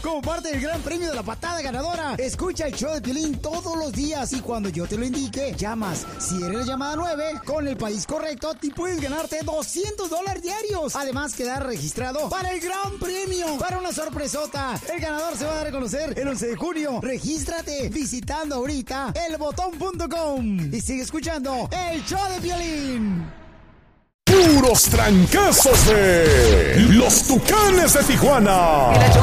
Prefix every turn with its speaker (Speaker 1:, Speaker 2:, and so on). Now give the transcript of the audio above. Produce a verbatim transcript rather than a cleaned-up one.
Speaker 1: como parte del gran premio de la patada ganadora. Escucha el show de Piolín todos los días y cuando yo te lo indique, llamas. Si eres la llamada nueve, con el país correcto, te puedes ganarte doscientos dólares diarios. Además, quedar registrado para el gran premio, para una sorpresota. El ganador se va a dar a conocer el once de junio. Regístrate visitando ahorita el botón punto com y sigue escuchando el show de Piolín.
Speaker 2: Puros trancazos de los Tucanes de Tijuana.